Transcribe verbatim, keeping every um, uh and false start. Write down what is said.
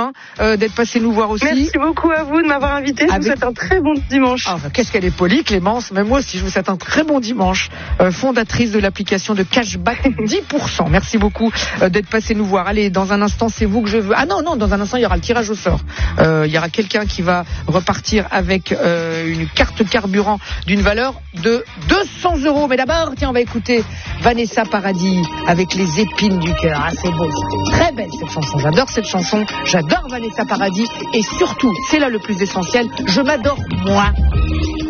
hein, euh, d'être passé nous voir aussi. Merci beaucoup à vous de m'avoir invité. Je Avec... vous souhaite un très bon dimanche. Ah, bah, qu'est-ce qu'elle est polie, Clémence. Même moi aussi, je vous souhaite un très bon dimanche. Euh, fondatrice de l'application de cashback dix pour cent. Merci beaucoup euh, d'être passé nous voir. Allez, dans un instant, c'est vous que je veux. Ah non, non, dans un instant, il y aura le tirage au sort. Euh, il y aura quelqu'un qui va repartir avec euh, une carte carburant d'une valeur de deux cents euros. Mais d'abord, tiens, on va écouter Vanessa Paradis avec les épines du cœur. Ah, c'est beau. Très belle cette chanson. J'adore cette chanson. J'adore Vanessa Paradis. Et surtout, c'est là le plus essentiel, je m'adore moi.